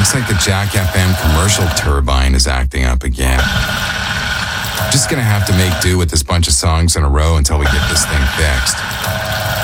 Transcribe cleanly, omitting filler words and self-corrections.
Looks like the Jack FM commercial turbine is acting up again. Just gonna have to make do with this bunch of songs in a row until we get this thing fixed.